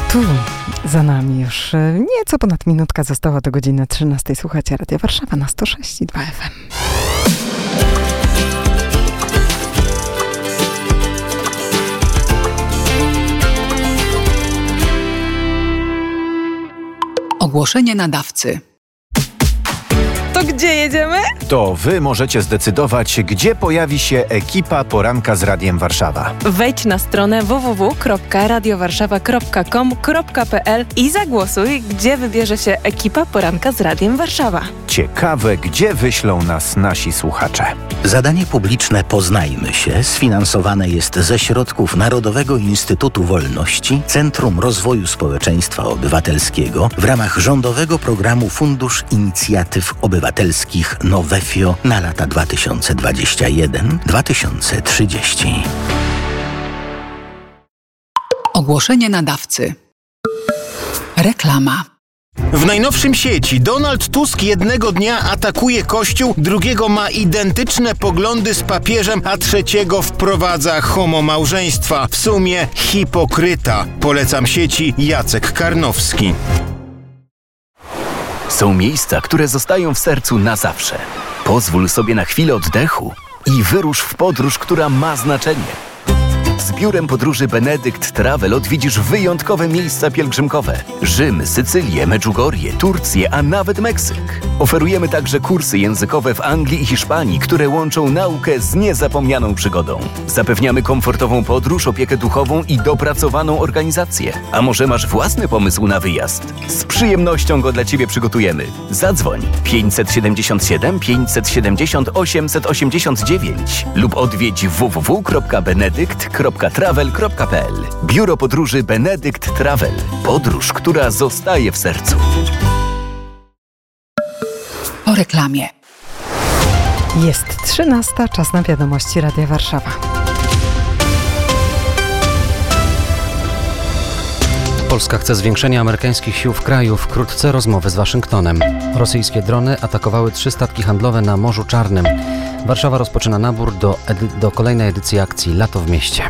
Tu za nami już nieco ponad minutka została do godziny 13. Słuchacie Radia Warszawa na 106,2 FM. Ogłoszenie nadawcy. To gdzie jedziemy? To wy możecie zdecydować, gdzie pojawi się ekipa Poranka z Radiem Warszawa. Wejdź na stronę www.radiowarszawa.com.pl i zagłosuj, gdzie wybierze się ekipa Poranka z Radiem Warszawa. Ciekawe, gdzie wyślą nas nasi słuchacze. Zadanie publiczne Poznajmy się sfinansowane jest ze środków Narodowego Instytutu Wolności, Centrum Rozwoju Społeczeństwa Obywatelskiego w ramach rządowego programu Fundusz Inicjatyw Obywatelskich Nowefio na lata 2021-2030. Ogłoszenie nadawcy. Reklama. W najnowszym sieci Donald Tusk jednego dnia atakuje Kościół, drugiego ma identyczne poglądy z papieżem, a trzeciego wprowadza homomałżeństwa. W sumie hipokryta. Polecam sieci Jacek Karnowski. Są miejsca, które zostają w sercu na zawsze. Pozwól sobie na chwilę oddechu i wyrusz w podróż, która ma znaczenie. Z biurem podróży Benedykt Travel odwiedzisz wyjątkowe miejsca pielgrzymkowe. Rzym, Sycylię, Medjugorje, Turcję, a nawet Meksyk. Oferujemy także kursy językowe w Anglii i Hiszpanii, które łączą naukę z niezapomnianą przygodą. Zapewniamy komfortową podróż, opiekę duchową i dopracowaną organizację. A może masz własny pomysł na wyjazd? Z przyjemnością go dla Ciebie przygotujemy. Zadzwoń 577 570 889 lub odwiedź www.benedykt.travel.pl. Biuro podróży Benedykt Travel. Podróż, która zostaje w sercu. Po reklamie. Jest 13, czas na wiadomości Radia Warszawa. Polska chce zwiększenia amerykańskich sił w kraju. Wkrótce rozmowy z Waszyngtonem. Rosyjskie drony atakowały 3 statki handlowe na Morzu Czarnym. Warszawa rozpoczyna nabór do kolejnej edycji akcji Lato w mieście.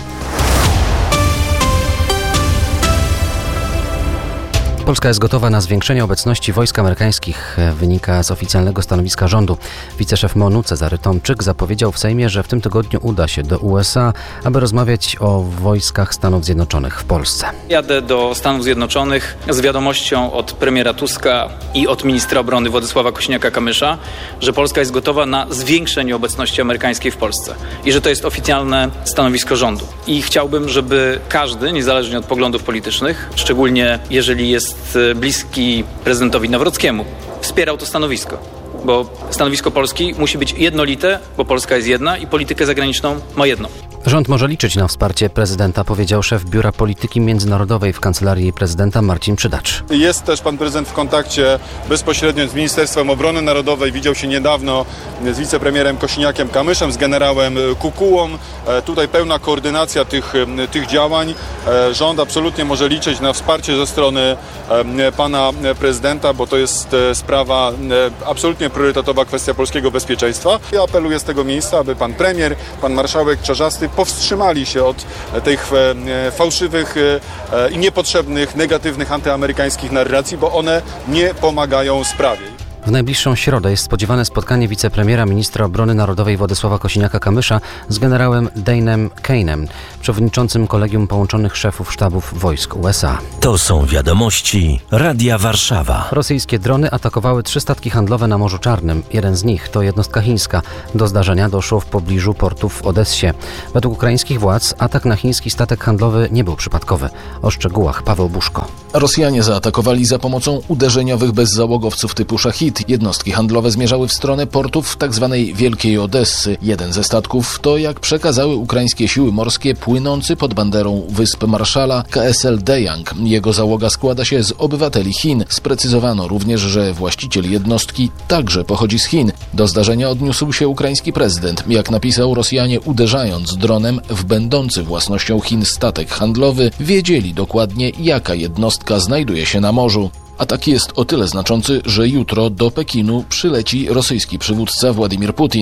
Polska jest gotowa na zwiększenie obecności wojsk amerykańskich, wynika z oficjalnego stanowiska rządu. Wiceszef MONU Cezary Tomczyk zapowiedział w Sejmie, że w tym tygodniu uda się do USA, aby rozmawiać o wojskach Stanów Zjednoczonych w Polsce. Jadę do Stanów Zjednoczonych z wiadomością od premiera Tuska i od ministra obrony Władysława Kosiniaka-Kamysza, że Polska jest gotowa na zwiększenie obecności amerykańskiej w Polsce i że to jest oficjalne stanowisko rządu. I chciałbym, żeby każdy, niezależnie od poglądów politycznych, szczególnie jeżeli jest bliski prezydentowi Nawrockiemu, wspierał to stanowisko. Bo stanowisko Polski musi być jednolite, bo Polska jest jedna i politykę zagraniczną ma jedną. Rząd może liczyć na wsparcie prezydenta, powiedział szef Biura Polityki Międzynarodowej w Kancelarii Prezydenta Marcin Przydacz. Jest też pan prezydent w kontakcie bezpośrednio z Ministerstwem Obrony Narodowej. Widział się niedawno z wicepremierem Kosiniakiem-Kamyszem, z generałem Kukułą. Tutaj pełna koordynacja tych działań. Rząd absolutnie może liczyć na wsparcie ze strony pana prezydenta, bo to jest sprawa absolutnie priorytetowa, kwestia polskiego bezpieczeństwa. Ja apeluję z tego miejsca, aby pan premier, pan marszałek Czarzasty powstrzymali się od tych fałszywych i niepotrzebnych, negatywnych, antyamerykańskich narracji, bo one nie pomagają sprawie. W najbliższą środę jest spodziewane spotkanie wicepremiera ministra obrony narodowej Władysława Kosiniaka-Kamysza z generałem Dane'em Kane'em, przewodniczącym Kolegium Połączonych Szefów Sztabów Wojsk USA. To są wiadomości Radia Warszawa. Rosyjskie drony atakowały 3 statki handlowe na Morzu Czarnym. Jeden z nich to jednostka chińska. Do zdarzenia doszło w pobliżu portu w Odessie. Według ukraińskich władz atak na chiński statek handlowy nie był przypadkowy. O szczegółach Paweł Buszko. Rosjanie zaatakowali za pomocą uderzeniowych bezzałogowców typu Szachid. Jednostki handlowe zmierzały w stronę portów tzw. Wielkiej Odessy. Jeden ze statków to, jak przekazały ukraińskie siły morskie, płynący pod banderą Wysp Marszala KSL Dejang. Jego załoga składa się z obywateli Chin. Sprecyzowano również, że właściciel jednostki także pochodzi z Chin. Do zdarzenia odniósł się ukraiński prezydent. Jak napisał, Rosjanie, uderzając dronem w będący własnością Chin statek handlowy, wiedzieli dokładnie, jaka jednostka znajduje się na morzu. Atak jest o tyle znaczący, że jutro do Pekinu przyleci rosyjski przywódca Władimir Putin.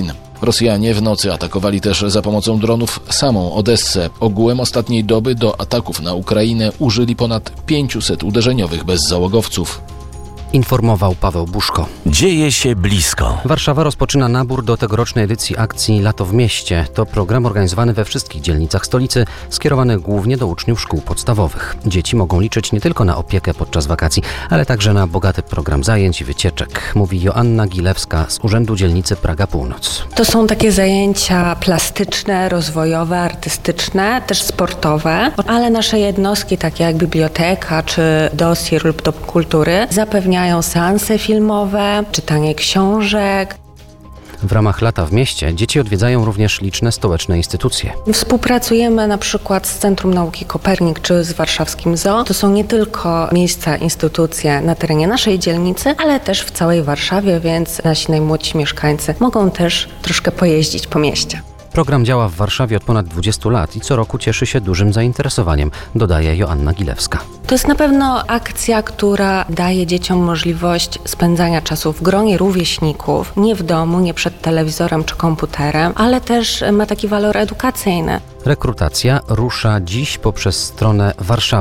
Rosjanie w nocy atakowali też za pomocą dronów samą Odessę. Ogółem ostatniej doby do ataków na Ukrainę użyli ponad 500 uderzeniowych bezzałogowców. Informował Paweł Buszko. Dzieje się blisko. Warszawa rozpoczyna nabór do tegorocznej edycji akcji Lato w mieście. To program organizowany we wszystkich dzielnicach stolicy, skierowany głównie do uczniów szkół podstawowych. Dzieci mogą liczyć nie tylko na opiekę podczas wakacji, ale także na bogaty program zajęć i wycieczek, mówi Joanna Gilewska z Urzędu Dzielnicy Praga Północ. To są takie zajęcia plastyczne, rozwojowe, artystyczne, też sportowe, ale nasze jednostki, takie jak biblioteka czy dosir lub dom kultury, zapewniają seanse filmowe, czytanie książek. W ramach Lata w mieście dzieci odwiedzają również liczne stołeczne instytucje. Współpracujemy na przykład z Centrum Nauki Kopernik czy z warszawskim Zoo. To są nie tylko miejsca, instytucje na terenie naszej dzielnicy, ale też w całej Warszawie, więc nasi najmłodsi mieszkańcy mogą też troszkę pojeździć po mieście. Program działa w Warszawie od ponad 20 lat i co roku cieszy się dużym zainteresowaniem, dodaje Joanna Gilewska. To jest na pewno akcja, która daje dzieciom możliwość spędzania czasu w gronie rówieśników, nie w domu, nie przed telewizorem czy komputerem, ale też ma taki walor edukacyjny. Rekrutacja rusza dziś poprzez stronę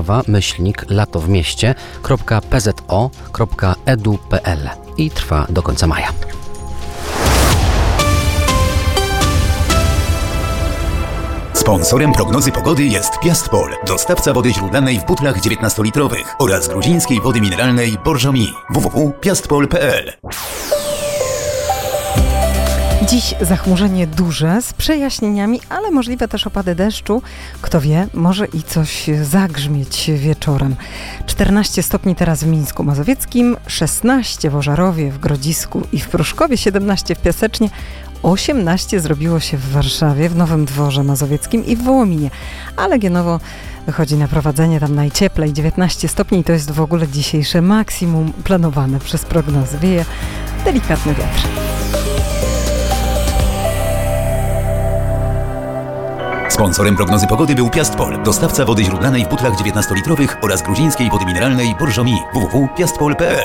warszawa-latowmieście.pzo.edu.pl i trwa do końca maja. Sponsorem prognozy pogody jest Piastpol, dostawca wody źródlanej w butlach 19-litrowych oraz gruzińskiej wody mineralnej Borżomi. www.piastpol.pl. Dziś zachmurzenie duże z przejaśnieniami, ale możliwe też opady deszczu. Kto wie, może i coś zagrzmieć wieczorem. 14 stopni teraz w Mińsku Mazowieckim, 16 w Ożarowie, w Grodzisku i w Pruszkowie, 17 w Piasecznie, 18 zrobiło się w Warszawie, w Nowym Dworze Mazowieckim i w Wołominie. A Legionowo wychodzi na prowadzenie, tam najcieplej, 19 stopni i to jest w ogóle dzisiejsze maksimum planowane przez prognozy. Wieje delikatny wiatr. Sponsorem prognozy pogody był Piastpol, dostawca wody źródlanej w butlach 19-litrowych oraz gruzińskiej wody mineralnej Borżomi. www.piastpol.pl.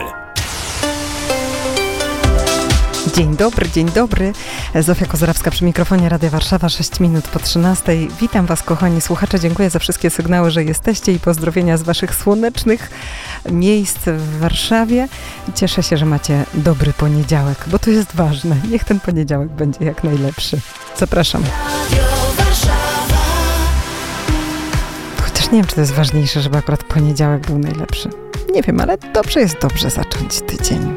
Dzień dobry, dzień dobry. Zofia Kozrawska przy mikrofonie Radia Warszawa, 6 minut po 13. Witam Was, kochani słuchacze. Dziękuję za wszystkie sygnały, że jesteście i pozdrowienia z Waszych słonecznych miejsc w Warszawie. Cieszę się, że macie dobry poniedziałek, bo to jest ważne. Niech ten poniedziałek będzie jak najlepszy. Zapraszam. Chociaż nie wiem, czy to jest ważniejsze, żeby akurat poniedziałek był najlepszy. Nie wiem, ale dobrze jest zacząć tydzień.